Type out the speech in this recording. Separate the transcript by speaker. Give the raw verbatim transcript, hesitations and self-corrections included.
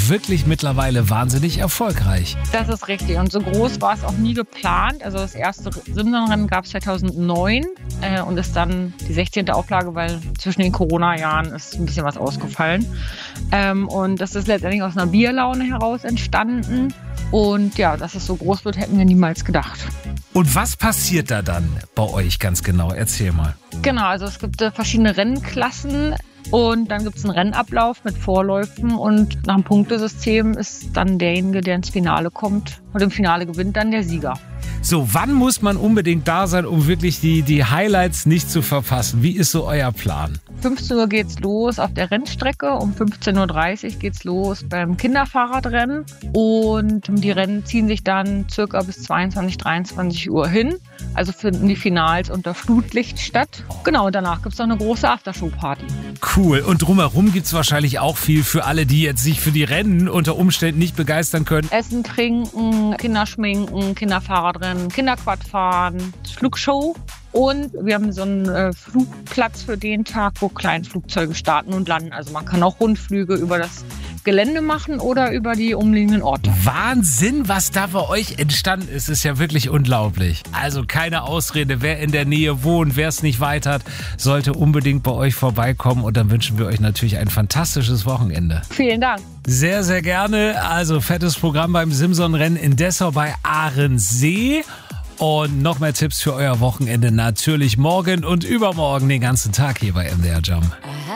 Speaker 1: wirklich mittlerweile wahnsinnig erfolgreich.
Speaker 2: Das ist richtig. Und so groß war es auch nie geplant. Also das erste Simson-Rennen gab es zweitausendneun äh, und ist dann die sechzehnte Auflage, weil zwischen den Corona-Jahren ist ein bisschen was ausgefallen. Ähm, und das ist letztendlich aus einer Bierlaune heraus entstanden. Und ja, dass es so groß wird, hätten wir niemals gedacht.
Speaker 1: Und was passiert da dann bei euch ganz genau? Erzähl mal.
Speaker 2: Genau, also es gibt äh, verschiedene Rennklassen und dann gibt es einen Rennablauf mit Vorläufen und nach dem Punktesystem ist dann derjenige, der ins Finale kommt und im Finale gewinnt dann der Sieger.
Speaker 1: So, wann muss man unbedingt da sein, um wirklich die, die Highlights nicht zu verpassen? Wie ist so euer Plan?
Speaker 2: fünfzehn Uhr geht's los auf der Rennstrecke, um fünfzehn Uhr dreißig geht's los beim Kinderfahrradrennen und die Rennen ziehen sich dann circa bis zweiundzwanzig, dreiundzwanzig Uhr hin. Also finden die Finals unter Flutlicht statt. Genau, und danach gibt's noch eine große Aftershow-Party.
Speaker 1: Cool. Und drumherum gibt's wahrscheinlich auch viel für alle, die jetzt sich für die Rennen unter Umständen nicht begeistern können.
Speaker 2: Essen, trinken, Kinderschminken, Kinderfahrradrennen, Kinderquadfahren, Flugshow. Und wir haben so einen äh, Flugplatz für den Tag, wo Kleinflugzeuge starten und landen. Also man kann auch Rundflüge über das Gelände machen oder über die umliegenden Orte.
Speaker 1: Wahnsinn, was da bei euch entstanden ist, ist ja wirklich unglaublich. Also keine Ausrede, wer in der Nähe wohnt, wer es nicht weit hat, sollte unbedingt bei euch vorbeikommen. Und dann wünschen wir euch natürlich ein fantastisches Wochenende.
Speaker 2: Vielen Dank.
Speaker 1: Sehr, sehr gerne. Also fettes Programm beim Simson-Rennen in Dessau bei Ahrensee. Und noch mehr Tipps für euer Wochenende natürlich morgen und übermorgen den ganzen Tag hier bei M D R Jump.